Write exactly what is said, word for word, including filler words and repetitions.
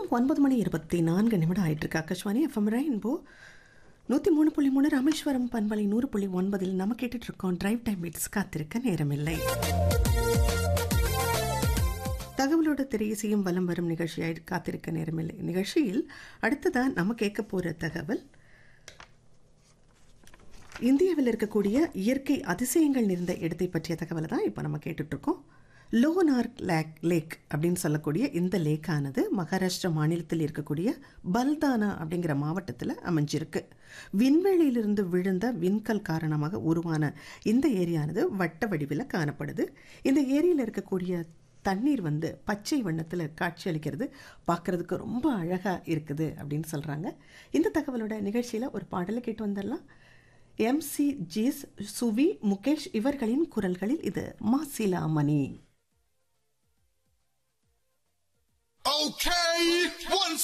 நேரம் ஒன்பது மணி இருபத்தி நான்கு நிமிடம் ஆயிட்டு இருக்கு. ஆகாஷ்வாணி எஃப்எம் ரெயின்போ நூற்றி மூணு புள்ளி மூணு ராமேஸ்வரம் பண்பலை நூறு புள்ளி ஒன்பதில் நம்ம கேட்டுட்டு இருக்கோம் டிரைவ் டைம் பீட்ஸ். காத்திருக்க நேரமில்லை. தகவலோட திரையிசையும் வலம் வரும் நிகழ்ச்சியாய் காத்திருக்க நேரமில்லை நிகழ்ச்சியில் அடுத்ததான் நம்ம கேட்க போற தகவல் இந்தியாவில் இருக்கக்கூடிய இயற்கை அதிசயங்கள் நிறைந்த இடத்தை பற்றிய தகவலை தான் இப்போ நம்ம கேட்டுட்டு இருக்கோம். லோனார்க் லேக் லேக் அப்படின்னு சொல்லக்கூடிய இந்த லேக்கானது மகாராஷ்டிரா மாநிலத்தில் இருக்கக்கூடிய பல்தானா அப்படிங்கிற மாவட்டத்தில் அமைஞ்சிருக்கு. விண்வெளியிலிருந்து விழுந்த விண்கல் காரணமாக உருவான இந்த ஏரியானது வட்ட வடிவில் காணப்படுது. இந்த ஏரியில் இருக்கக்கூடிய தண்ணீர் வந்து பச்சை வண்ணத்தில் காட்சி அளிக்கிறது. பார்க்குறதுக்கு ரொம்ப அழகாக இருக்குது அப்படின்னு சொல்கிறாங்க. இந்த தகவலோட நிகழ்ச்சியில் ஒரு பாடலை கேட்டு வந்துடலாம். எம்சி ஜிஸ், சுவி, முகேஷ் இவர்களின் குரல்களில் இது மாசிலா மணி. Okay, one